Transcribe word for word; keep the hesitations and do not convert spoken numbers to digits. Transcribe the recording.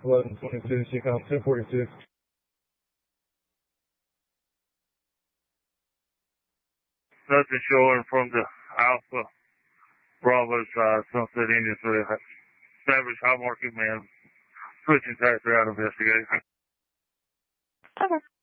eleven twenty-two, C COM ten forty-six. Nothing showing from the Alpha Bravo side, Sunset Indian three. Established high market man. Switching tax route investigation. Okay.